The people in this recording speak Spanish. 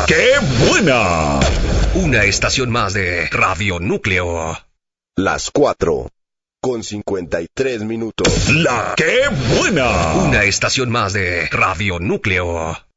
¡Qué buena! Una estación más de Radio Núcleo. Las 4:53 minutos. ¡La qué buena! Una estación más de Radio Núcleo.